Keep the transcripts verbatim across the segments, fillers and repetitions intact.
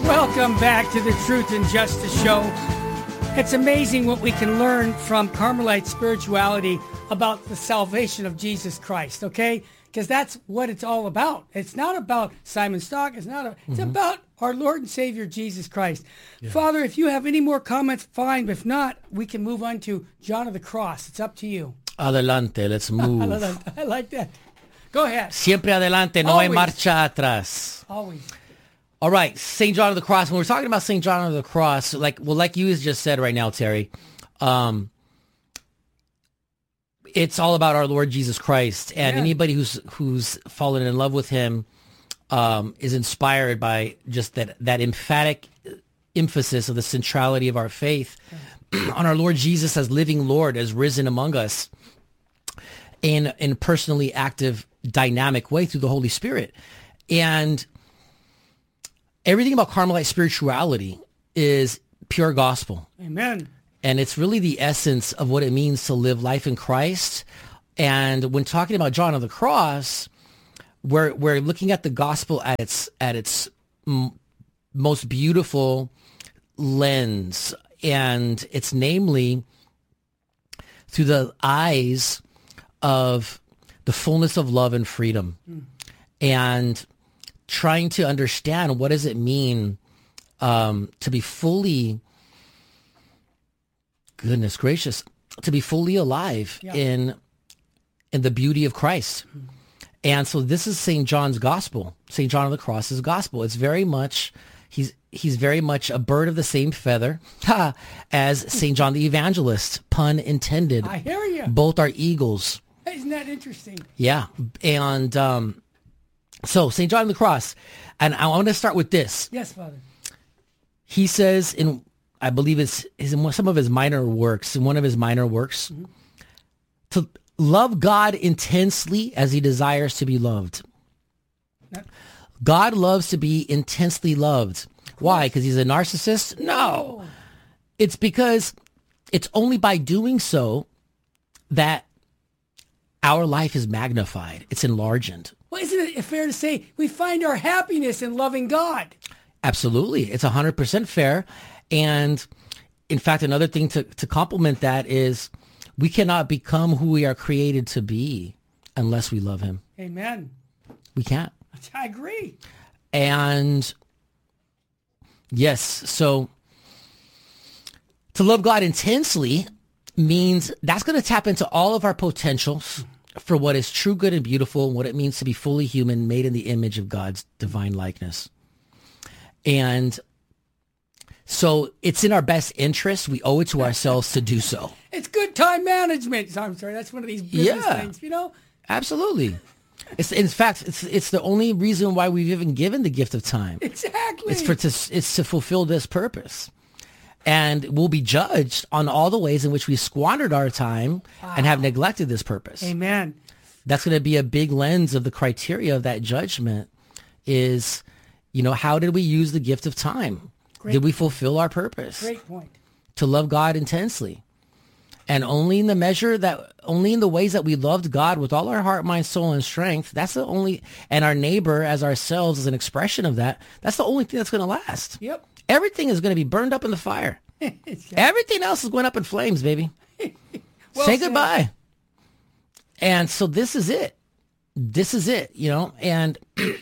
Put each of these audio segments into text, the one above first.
Welcome back to the Truth and Justice Show. It's amazing what we can learn from Carmelite spirituality about the salvation of Jesus Christ, okay? Because that's what it's all about. It's not about Simon Stock. It's not. A, it's mm-hmm. about our Lord and Savior, Jesus Christ. Yeah. Father, if you have any more comments, fine. If not, we can move on to John of the Cross. It's up to you. Adelante, let's move. Adelante. I like that. Go ahead. Siempre adelante, no Always. hay marcha atrás. Always. All right, Saint John of the Cross. When we're talking about Saint John of the Cross, like well, like you just said right now, Terry, um, it's all about our Lord Jesus Christ, and yeah. anybody who's who's fallen in love with him um, is inspired by just that that emphatic emphasis of the centrality of our faith yeah. on our Lord Jesus as living Lord, as risen among us in in a personally active, dynamic way through the Holy Spirit, and everything about Carmelite spirituality is pure gospel. Amen. And it's really the essence of what it means to live life in Christ. And when talking about John of the Cross, we're we're looking at the gospel at its at its m- most beautiful lens, and it's namely through the eyes of the fullness of love and freedom, mm. and trying to understand what does it mean um, to be fully, goodness gracious, to be fully alive yeah. in in the beauty of Christ. Mm-hmm. And so this is Saint John's gospel, Saint John of the Cross's gospel. It's very much, he's he's very much a bird of the same feather ha, as Saint John the Evangelist, pun intended. I hear you. Both are eagles. Isn't that interesting? Yeah. And um, so Saint John of the Cross, and I want to start with this. Yes, Father. He says in, I believe it's, it's in some of his minor works, in one of his minor works, mm-hmm. to love God intensely as he desires to be loved. That- God loves to be intensely loved. Why? Because he's a narcissist? No. It's because it's only by doing so that our life is magnified. It's enlarged. Well, isn't it fair to say we find our happiness in loving God? Absolutely. It's one hundred percent fair. And in fact, another thing to, to complement that is we cannot become who we are created to be unless we love him. Amen. We can't. I agree. And yes, so to love God intensely means that's going to tap into all of our potentials for what is true, good, and beautiful, and what it means to be fully human, made in the image of God's divine likeness. And so it's in our best interest. We owe it to ourselves to do so. It's good time management. I'm sorry, that's one of these business yeah, things, you know? Absolutely. It's in fact, it's it's the only reason why we've even given the gift of time. Exactly. It's for to, it's to fulfill this purpose. And we'll be judged on all the ways in which we squandered our time wow. and have neglected this purpose. Amen. That's going to be a big lens of the criteria of that judgment is, you know, how did we use the gift of time? Great did we fulfill our purpose? Great point. To love God intensely. And only in the measure that, only in the ways that we loved God with all our heart, mind, soul, and strength, that's the only, and our neighbor as ourselves as an expression of that, that's the only thing that's going to last. Yep. Everything is going to be burned up in the fire. Everything else is going up in flames, baby. well Say said. Goodbye. And so this is it. This is it, you know, and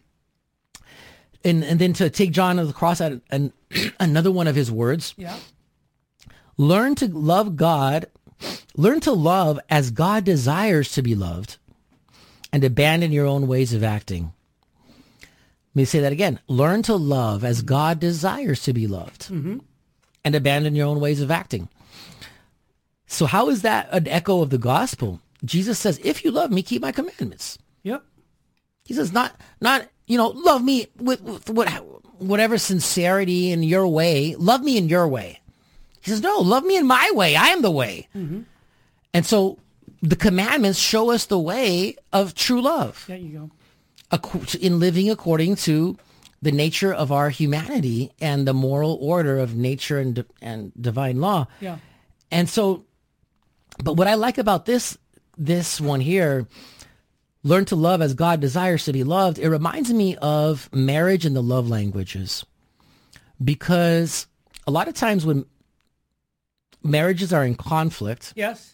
and and then to take John of the Cross at an, another one of his words. Yeah. Learn to love God. Learn to love as God desires to be loved, and abandon your own ways of acting. Let me say that again. Learn to love as God desires to be loved, mm-hmm. and abandon your own ways of acting. So how is that an echo of the gospel? Jesus says, if you love me, keep my commandments. Yep. He says, not, not, you know, love me with, with what, whatever sincerity in your way. Love me in your way. He says, no, love me in my way. I am the way. Mm-hmm. And so the commandments show us the way of true love. There you go. In living according to the nature of our humanity and the moral order of nature and, and divine law. Yeah. And so, but what I like about this, this one here, learn to love as God desires to be loved, it reminds me of marriage and the love languages. because a lot of times when marriages are in conflict, Yes.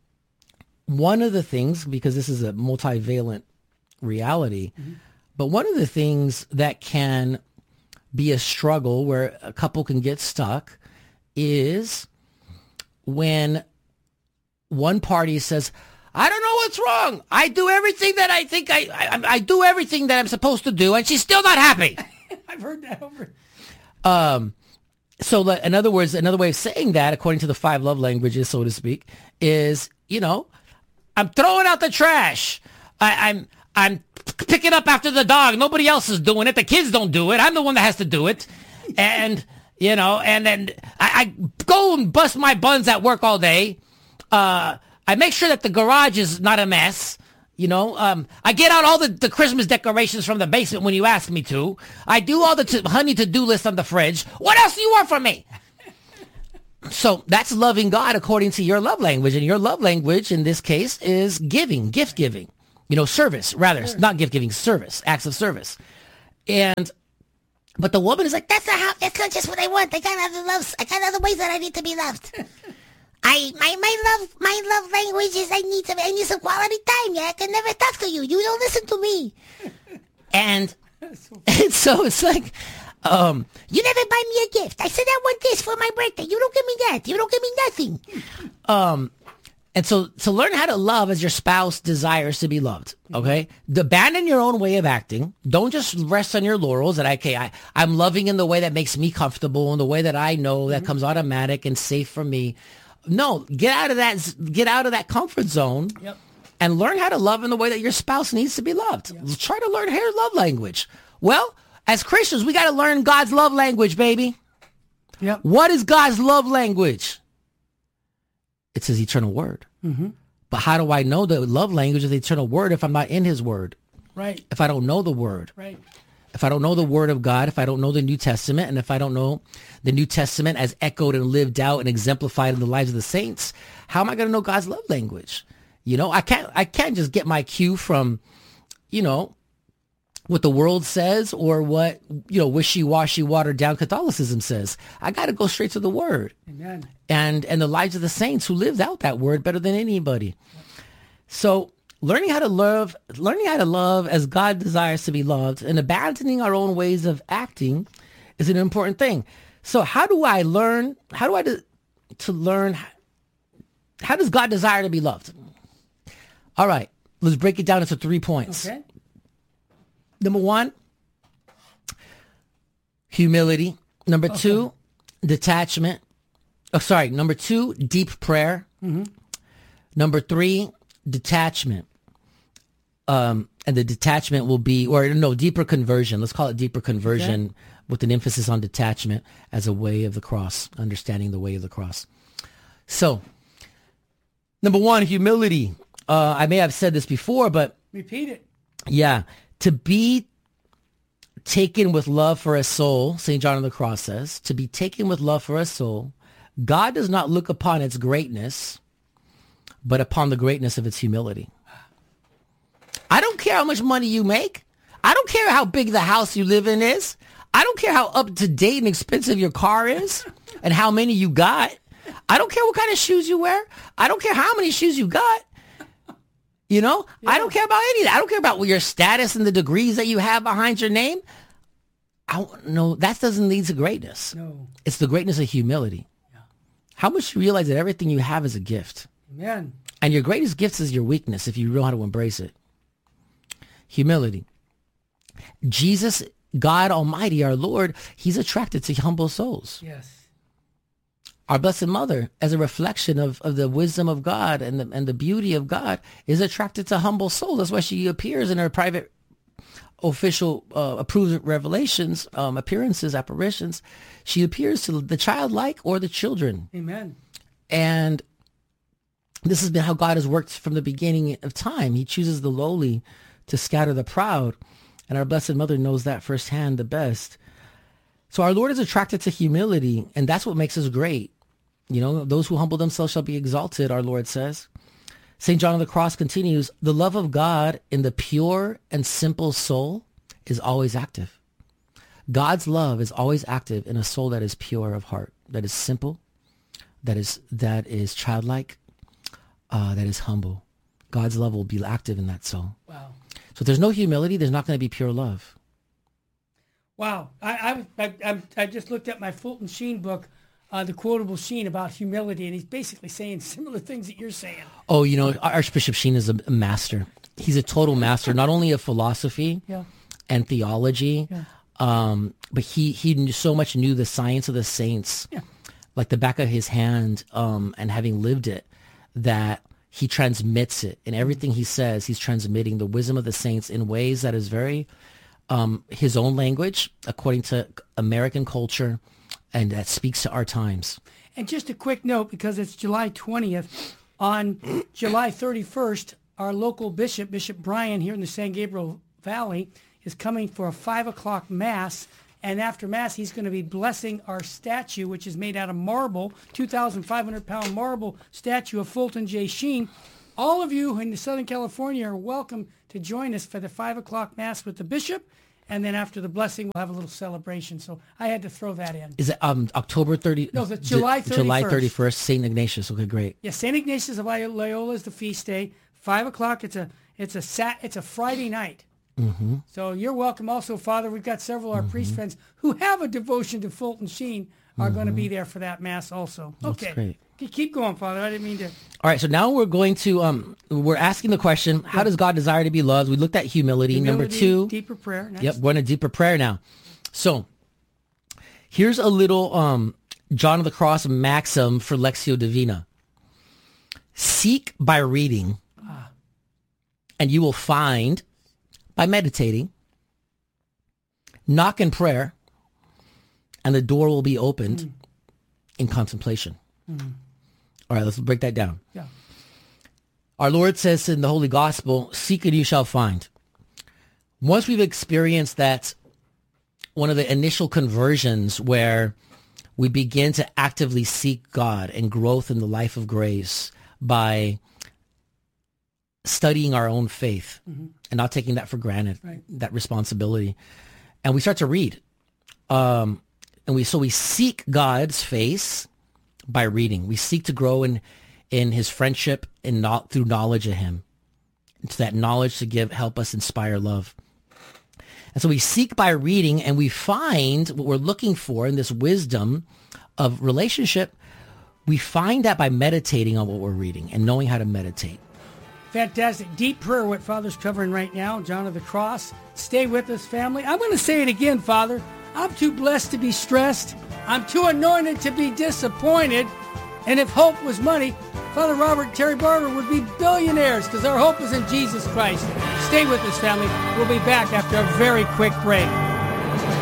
one of the things, because this is a multivalent reality, mm-hmm. but one of the things that can be a struggle where a couple can get stuck is when one party says, I don't know what's wrong. I do everything that I think I, I, I do everything that I'm supposed to do, and she's still not happy. I've heard that over. Um, so in other words, another way of saying that, according to the five love languages, so to speak, is, you know, I'm throwing out the trash. I, I'm, I'm picking up after the dog. Nobody else is doing it. The kids don't do it. I'm the one that has to do it. And, you know, and then I, I go and bust my buns at work all day. Uh, I make sure that the garage is not a mess. You know, um, I get out all the, the Christmas decorations from the basement when you ask me to. I do all the t- honey to-do list on the fridge. What else do you want from me? So that's loving God according to your love language. And your love language in this case is giving, gift giving, you know, service, rather, sure. Not gift giving, service, acts of service. And, but the woman is like, that's not how, that's not just what I want. I got other loves. I got other ways that I need to be loved. I, my, my love, my love language is I need to, I need some quality time. Yeah, I can never talk to you. You don't listen to me. And, and so it's like, um, you never buy me a gift. I said I want this for my birthday. You don't give me that. You don't give me nothing. Um, and so to learn how to love as your spouse desires to be loved, okay? Mm-hmm. Abandon your own way of acting. Don't just rest on your laurels that, okay, I, I'm loving in the way that makes me comfortable, in the way that I know that mm-hmm. comes automatic and safe for me. No, get out of that, get out of that comfort zone. Yep. And learn how to love in the way that your spouse needs to be loved. Yep. Try to learn her love language. Well, as Christians, we got to learn God's love language, baby. Yep. What is God's love language? It's his eternal word. Mm-hmm. But how do I know the love language of the eternal word if I'm not in his word? Right. If I don't know the word. Right. If I don't know the word of God, if I don't know the New Testament, and if I don't know the New Testament as echoed and lived out and exemplified in the lives of the saints, how am I going to know God's love language? You know, I can't, I can't just get my cue from, you know, what the world says or what, you know, wishy-washy, watered down Catholicism says. I got to go straight to the word. Amen. And, and the lives of the saints who lived out that word better than anybody. So learning how to love, learning how to love as God desires to be loved and abandoning our own ways of acting is an important thing. So how do I learn, how do I do, to learn, how does God desire to be loved? All right, let's break it down into three points. Okay. Number one, humility. Number okay. two, detachment. Oh, sorry. Number two, deep prayer. Mm-hmm. Number three, detachment. Um, and the detachment will be, or no, deeper conversion. Let's call it deeper conversion okay. with an emphasis on detachment as a way of the cross, understanding the way of the cross. So, number one, humility. Uh, I may have said this before, but repeat it. Yeah. To be taken with love for a soul, Saint John of the Cross says, to be taken with love for a soul, God does not look upon its greatness, but upon the greatness of its humility. I don't care how much money you make. I don't care how big the house you live in is. I don't care how up to date and expensive your car is and how many you got. I don't care what kind of shoes you wear. I don't care how many shoes you got. You know, yeah. I don't care about any of that. I don't care about your status and the degrees that you have behind your name. I don't know. That doesn't lead to greatness. No. It's the greatness of humility. Yeah. How much you realize that everything you have is a gift. Amen. And your greatest gift is your weakness if you know how to embrace it. Humility. Jesus, God Almighty, our Lord, he's attracted to humble souls. Yes. Our Blessed Mother, as a reflection of, of the wisdom of God and the, and the beauty of God, is attracted to humble souls. That's why she appears in her private, official, uh, approved revelations, um, appearances, apparitions. She appears to the childlike or the children. Amen. And this has been how God has worked from the beginning of time. He chooses the lowly to scatter the proud. And our Blessed Mother knows that firsthand the best. So our Lord is attracted to humility, and that's what makes us great. You know, those who humble themselves shall be exalted, our Lord says. Saint John of the Cross continues, the love of God in the pure and simple soul is always active. God's love is always active in a soul that is pure of heart, that is simple, that is that is childlike, uh, that is humble. God's love will be active in that soul. Wow. So if there's no humility, there's not going to be pure love. Wow. I I, I, I, I just looked at my Fulton Sheen book, uh, The Quotable Sheen, about humility, and he's basically saying similar things that you're saying. Oh, you know, Archbishop Sheen is a master. He's a total master, not only of philosophy yeah. and theology, yeah. um, but he, he knew so much knew the science of the saints, yeah. like the back of his hand, um, and having lived it, that he transmits it. In everything he says, he's transmitting the wisdom of the saints in ways that is very um, his own language, according to American culture, and that speaks to our times. And just a quick note, because it's July twentieth, on July thirty-first, our local bishop, Bishop Brian, here in the San Gabriel Valley, is coming for a five o'clock Mass. And after Mass, he's going to be blessing our statue, which is made out of marble, two thousand five hundred pound marble statue of Fulton J. Sheen. All of you in Southern California are welcome to join us for the five o'clock Mass with the bishop. And then after the blessing, we'll have a little celebration. So I had to throw that in. Is it um, October thirtieth? No, it's July thirty-first. July thirty-first, Saint Ignatius. Okay, great. Yeah, Saint Ignatius of Loyola is the feast day. Five o'clock. It's a it's a sat. It's a Friday night. Mm-hmm. So you're welcome. Also, Father, we've got several of our mm-hmm. priest friends who have a devotion to Fulton Sheen are mm-hmm. going to be there for that Mass also. That's okay, great. Keep going, Father. I didn't mean to. All right, so now we're going to um, we're asking the question: how does God desire to be loved? We looked at humility. humility Number two, deeper prayer. Next. Yep, we're in a deeper prayer now. So here's a little um, John of the Cross maxim for Lectio Divina: seek by reading, ah. and you will find by meditating. Knock in prayer, and the door will be opened mm. in contemplation. Mm. All right, let's break that down. Yeah. Our Lord says in the Holy Gospel, seek and you shall find. Once we've experienced that, one of the initial conversions where we begin to actively seek God and growth in the life of grace by studying our own faith mm-hmm. and not taking that for granted, right. that responsibility. And we start to read. Um, and we so we seek God's face by reading. We seek to grow in in his friendship and not through knowledge of him. It's that knowledge to give, help us inspire love. And so we seek by reading, and we find what we're looking for in this wisdom of relationship. We find that by meditating on what we're reading and knowing how to meditate. Fantastic. Deep prayer, what Father's covering right now, John of the Cross. Stay with us, family. I'm going to say it again, Father. I'm too blessed to be stressed. I'm too anointed to be disappointed. And if hope was money, Father Robert and Terry Barber would be billionaires because our hope is in Jesus Christ. Stay with us, family. We'll be back after a very quick break.